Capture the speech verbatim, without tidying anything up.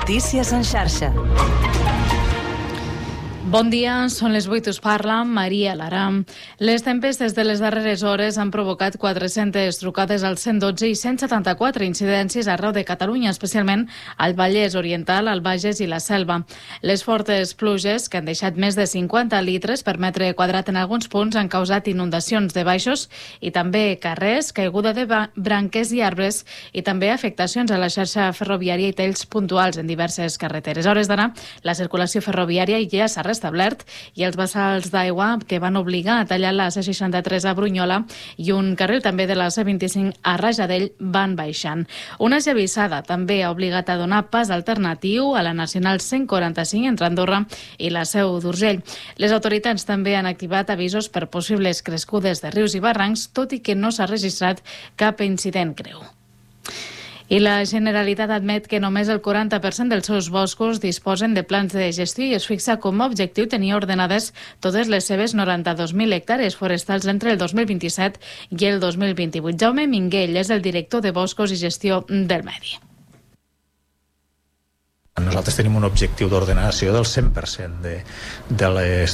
Notícies en xarxa. Bon dia, són les vuit, us parla Maria Lara. Les tempestes de les darreres hores han provocat quatre-centes trucades al cent dotze i cent setanta-quatre incidències arreu de Catalunya, especialment al Vallès Oriental, al Bages i la Selva. Les fortes pluges, que han deixat més de cinquanta litres per metre quadrat en alguns punts, han causat inundacions de baixos i també carrers, caiguda de branques i arbres i també afectacions a la xarxa ferroviària i talls puntuals en diverses carreteres. A hores d'ara, la circulació ferroviària ja s'ha restablert i els bassals d'aigua que van obligar a tallar la C seixanta-tres a Brunyola i un carril també de la C vint-i-cinc a Rajadell van baixant. Una esllavissada també ha obligat a donar pas alternatiu a la Nacional cent quaranta-cinc entre Andorra i la Seu d'Urgell. Les autoritats també han activat avisos per possibles crescudes de rius i barrancs, tot i que no s'ha registrat cap incident greu. I la Generalitat admet que només el quaranta per cent dels seus boscos disposen de plans de gestió i es fixa com a objectiu tenir ordenades totes les seves noranta-dos mil hectàrees forestals entre el dos mil vint-i-set i el dos mil vint-i-vuit. Jaume Minguell és el director de Boscos i Gestió del Medi. Nosaltres tenim un objectiu d'ordenació del cent per cent de, de les